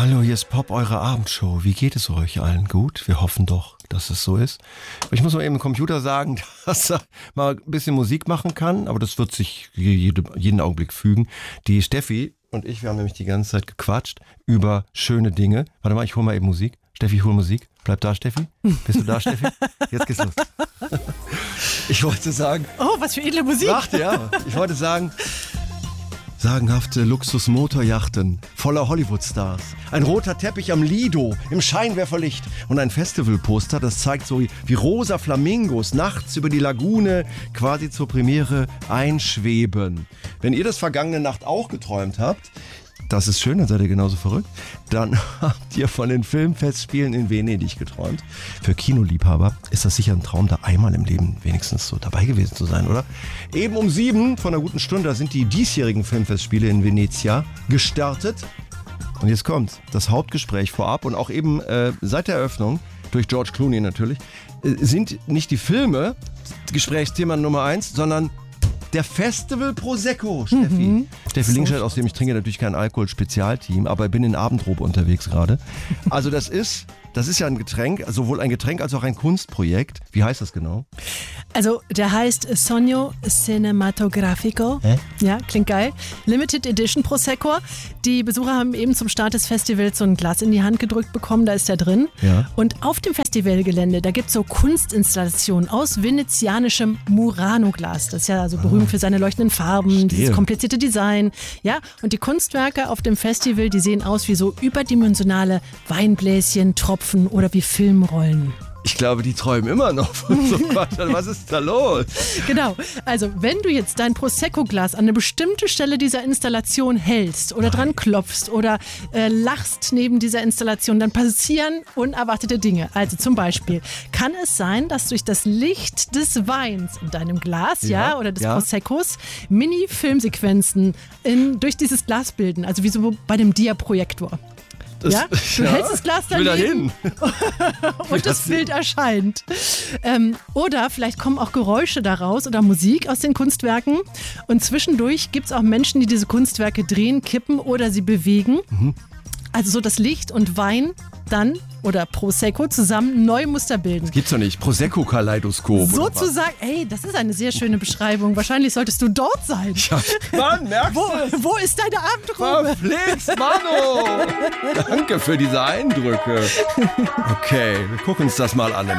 Hallo, hier ist Pop, eure Abendshow. Wie geht es euch allen? Gut? Wir hoffen doch, dass es so ist. Ich muss mal eben dem Computer sagen, dass er mal ein bisschen Musik machen kann, aber das wird sich jeden Augenblick fügen. Die Steffi und ich, wir haben nämlich die ganze Zeit gequatscht über schöne Dinge. Warte mal, ich hol mal eben Musik. Steffi, ich hol Musik. Bleib da, Steffi. Bist du da, Steffi? Jetzt geht's los. Ich wollte sagen... Oh, was für edle Musik. Warte, ja. Ich wollte sagen... Sagenhafte Luxus-Motorjachten voller Hollywood-Stars. Ein roter Teppich am Lido im Scheinwerferlicht und ein Festivalposter, das zeigt so wie rosa Flamingos nachts über die Lagune quasi zur Premiere einschweben. Wenn ihr das vergangene Nacht auch geträumt habt, das ist schön, dann seid ihr genauso verrückt, dann habt ihr von den Filmfestspielen in Venedig geträumt. Für Kinoliebhaber ist das sicher ein Traum, da einmal im Leben wenigstens so dabei gewesen zu sein, oder? Eben um 7 von einer guten Stunde sind die diesjährigen Filmfestspiele in Venezia gestartet. Und jetzt kommt das Hauptgespräch vorab und auch eben seit der Eröffnung, durch George Clooney natürlich, sind nicht die Filme Gesprächsthema Nummer 1, sondern der Festival Prosecco, Steffi. Steffi Linkscheid, aus dem ich trinke natürlich kein Alkohol-Spezialteam, aber bin in Abendrobe unterwegs gerade. Also das ist ja ein Getränk, sowohl ein Getränk als auch ein Kunstprojekt. Wie heißt das genau? Also der heißt Sogno Cinematografico. Ja, klingt geil. Limited Edition Prosecco. Die Besucher haben eben zum Start des Festivals so ein Glas in die Hand gedrückt bekommen, da ist der drin. Ja. Und auf dem Festivalgelände, da gibt es so Kunstinstallationen aus venezianischem Murano-Glas. Das ist ja so berühmt für seine leuchtenden Farben, dieses komplizierte Design. Ja, und die Kunstwerke auf dem Festival, die sehen aus wie so überdimensionale Weinbläschen, Tropfen oder wie Filmrollen. Ich glaube, die träumen immer noch von so Quatsch. Was ist da los? Genau. Also, wenn du jetzt dein Prosecco-Glas an eine bestimmte Stelle dieser Installation hältst oder dran klopfst oder lachst neben dieser Installation, dann passieren unerwartete Dinge. Also zum Beispiel kann es sein, dass durch das Licht des Weins in deinem Glas oder des Proseccos Mini-Filmsequenzen durch dieses Glas bilden. Also wie so bei dem Dia-Projektor. Du hältst das Glas daneben und das Bild erscheint. Oder vielleicht kommen auch Geräusche daraus oder Musik aus den Kunstwerken. Und zwischendurch gibt es auch Menschen, die diese Kunstwerke drehen, kippen oder sie bewegen. Also so, dass Licht und Wein dann oder Prosecco zusammen neue Muster bilden. Das gibt's doch nicht. Prosecco-Kaleidoskop. Sozusagen, das ist eine sehr schöne Beschreibung. Wahrscheinlich solltest du dort sein. Ja, Mann, merkst du? Wo ist deine Abendrobe? Verflixt, Mano! Danke für diese Eindrücke. Okay, wir gucken uns das mal an.